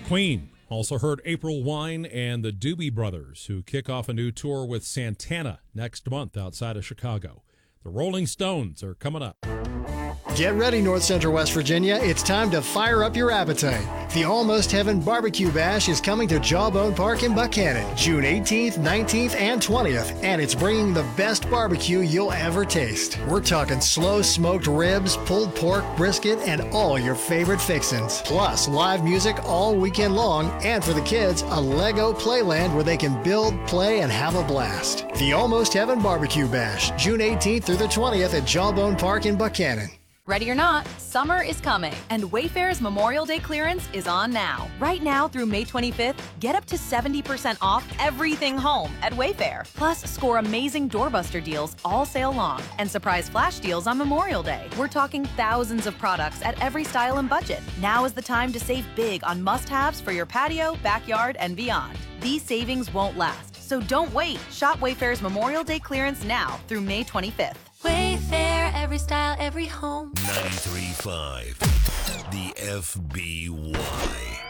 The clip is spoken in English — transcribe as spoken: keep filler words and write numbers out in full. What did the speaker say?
Queen. Also heard April Wine and the Doobie Brothers, who kick off a new tour with Santana next month outside of Chicago. The Rolling Stones are coming up. Get ready, North Central West Virginia. It's time to fire up your appetite. The Almost Heaven Barbecue Bash is coming to Jawbone Park in Buchanan, June eighteenth, nineteenth, and twentieth, and it's bringing the best barbecue you'll ever taste. We're talking slow smoked ribs, pulled pork, brisket, and all your favorite fixins. Plus, live music all weekend long, and for the kids, a Lego playland where they can build, play, and have a blast. The Almost Heaven Barbecue Bash, June eighteenth through the twentieth at Jawbone Park in Buchanan. Ready or not, summer is coming, and Wayfair's Memorial Day clearance is on now. Right now through May twenty-fifth, get up to seventy percent off everything home at Wayfair. Plus, score amazing doorbuster deals all sale long and surprise flash deals on Memorial Day. We're talking thousands of products at every style and budget. Now is the time to save big on must-haves for your patio, backyard, and beyond. These savings won't last, so don't wait. Shop Wayfair's Memorial Day clearance now through May twenty-fifth. Wayfair, every style, every home. ninety-three point five, the F B Y.